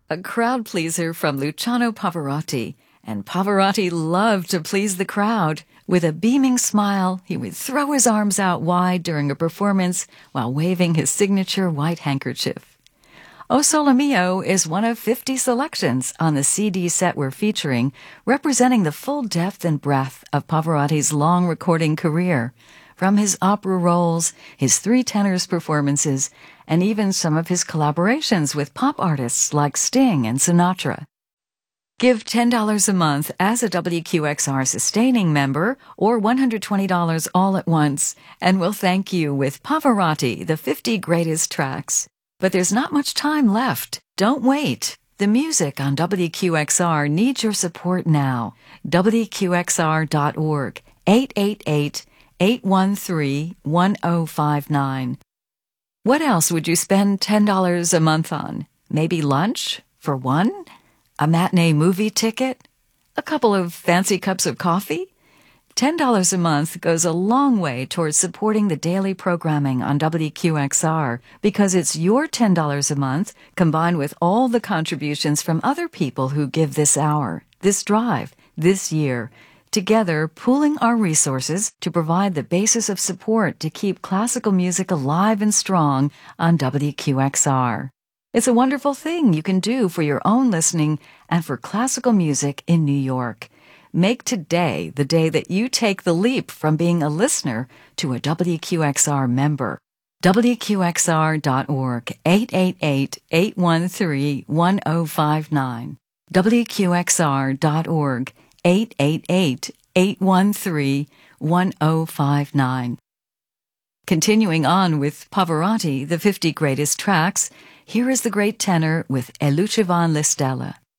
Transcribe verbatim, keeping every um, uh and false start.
a crowd pleaser from Luciano Pavarotti, and Pavarotti loved to please the crowd. With a beaming smile, he would throw his arms out wide during a performance while waving his signature white handkerchief. O Sole Mio is one of fifty selections on the C D set we're featuring, representing the full depth and breadth of Pavarotti's long recording career, from his opera roles, his three tenors performances, and even some of his collaborations with pop artists like Sting and Sinatra. Give ten dollars a month as a W Q X R sustaining member or one hundred twenty dollars all at once, and we'll thank you with Pavarotti, the fifty greatest tracks. But there's not much time left. Don't wait. The music on W Q X R needs your support now. W Q X R dot org, eight eight eight, eight one three, one zero five nine. What else would you spend ten dollars a month on? Maybe lunch? For one? A matinee movie ticket? A couple of fancy cups of coffee? ten dollars a month goes a long way towards supporting the daily programming on W Q X R because it's your ten dollars a month combined with all the contributions from other people who give this hour, this drive, this year, together pooling our resources to provide the basis of support to keep classical music alive and strong on W Q X R. It's a wonderful thing you can do for your own listening and for classical music in New York. Make today the day that you take the leap from being a listener to a W Q X R member. W Q X R dot org, eight eight eight, eight one three, one zero five nine. W Q X R dot org, eight eight eight, eight one three, one zero five nine. Continuing on with Pavarotti, the fifty greatest tracks, here is the great tenor with E lucevano le stelle.